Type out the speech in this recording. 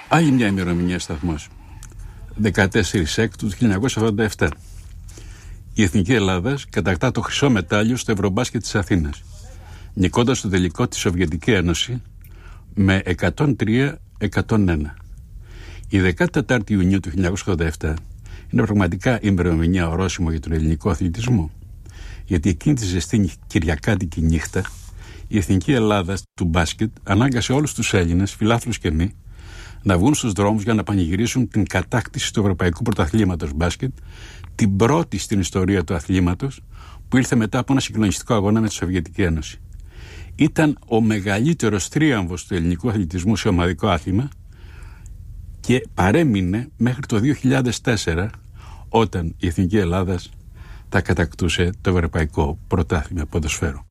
Άλλη μια ημερομηνία σταθμός. 14 Έκτου του 1987. Η Εθνική Ελλάδας κατακτά το χρυσό μετάλλιο στο Ευρωμπάσκετ της Αθήνας, νικώντας το τελικό τη Σοβιετική Ένωση με 103-101. Η 14η Ιουνίου του 1987 είναι πραγματικά ημερομηνία ορόσημο για τον ελληνικό αθλητισμό, γιατί εκείνη τη ζεστή κυριακάτικη νύχτα η Εθνική Ελλάδα του μπάσκετ ανάγκασε όλους τους Έλληνες, φιλάθλους και μη, να βγουν στους δρόμους για να πανηγυρίσουν την κατάκτηση του Ευρωπαϊκού Πρωταθλήματος μπάσκετ, την πρώτη στην ιστορία του αθλήματος, που ήρθε μετά από ένα συγκλονιστικό αγώνα με τη Σοβιετική Ένωση. Ήταν ο μεγαλύτερος τρίαμβος του ελληνικού αθλητισμού σε ομαδικό άθλημα και παρέμεινε μέχρι το 2004, όταν η Εθνική Ελλάδας θα κατακτούσε το Ευρωπαϊκό Πρωτάθλημα Ποδοσφαίρου.